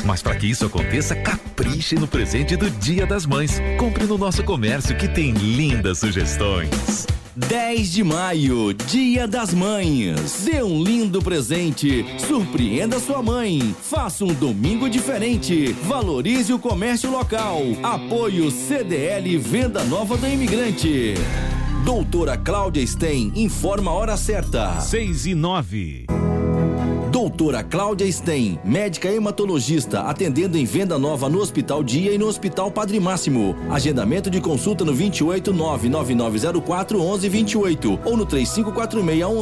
Mas para que isso aconteça, capriche no presente do Dia das Mães. Compre no nosso comércio que tem lindas sugestões. 10 de maio, Dia das Mães. Dê um lindo presente. Surpreenda sua mãe. Faça um domingo diferente. Valorize o comércio local. Apoio CDL Venda Nova do Imigrante. Doutora Cláudia Stein informa a hora certa. 6:09. Doutora Cláudia Stein, médica hematologista, atendendo em Venda Nova no Hospital Dia e no Hospital Padre Máximo. Agendamento de consulta no 28 99904 1128 ou no 3546